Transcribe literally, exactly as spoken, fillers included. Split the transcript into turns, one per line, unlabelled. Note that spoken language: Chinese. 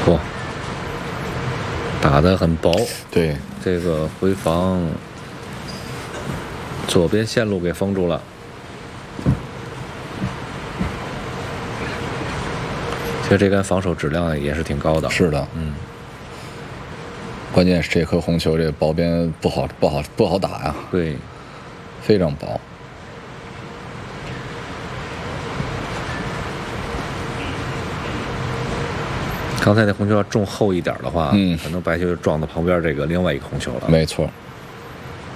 嚯，打得很薄。
对，
这个回防左边线路给封住了。其实这杆防守质量也是挺高的。
是的，
嗯。
关键是这颗红球，这个薄边不好不好不好打呀。
对，
非常薄。
刚才那红球要中厚一点的话，
嗯，
可能白球就撞到旁边这个另外一个红球了。
没错。